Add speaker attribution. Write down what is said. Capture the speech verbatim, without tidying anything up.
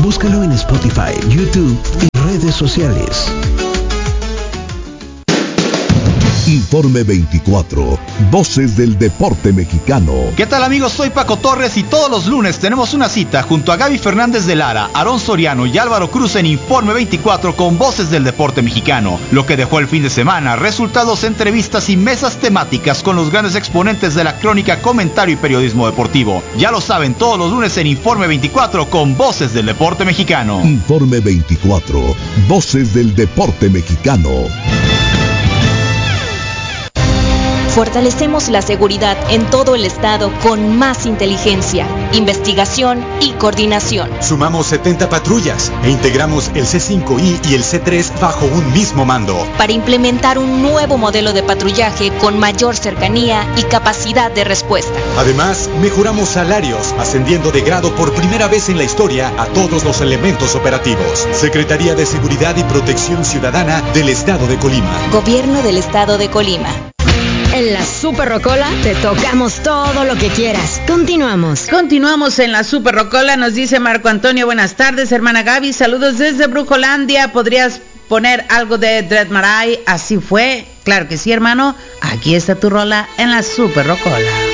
Speaker 1: Búscalo en Spotify, YouTube y redes sociales.
Speaker 2: Informe veinticuatro, Voces del Deporte Mexicano.
Speaker 3: ¿Qué tal, amigos? Soy Paco Torres y todos los lunes tenemos una cita junto a Gaby Fernández de Lara, Aarón Soriano y Álvaro Cruz en Informe veinticuatro con Voces del Deporte Mexicano. Lo que dejó el fin de semana, resultados, entrevistas y mesas temáticas con los grandes exponentes de la crónica, comentario y periodismo deportivo. Ya lo saben, todos los lunes en Informe veinticuatro con Voces del Deporte Mexicano.
Speaker 2: Informe veinticuatro, Voces del Deporte Mexicano.
Speaker 4: Fortalecemos la seguridad en todo el estado con más inteligencia, investigación y coordinación.
Speaker 5: Sumamos setenta patrullas e integramos el C cinco I y el C tres bajo un mismo mando.
Speaker 4: Para implementar un nuevo modelo de patrullaje con mayor cercanía y capacidad de respuesta.
Speaker 5: Además, mejoramos salarios, ascendiendo de grado por primera vez en la historia a todos los elementos operativos. Secretaría de Seguridad y Protección Ciudadana del Estado de Colima.
Speaker 4: Gobierno del Estado de Colima.
Speaker 6: En la Super Rocola te tocamos todo lo que quieras. Continuamos.
Speaker 7: Continuamos en la Super Rocola, nos dice Marco Antonio. Buenas tardes, hermana Gaby. Saludos desde Brujolandia. ¿Podrías poner algo de Dread Marai? Así fue. Claro que sí, hermano. Aquí está tu rola en la Super Rocola.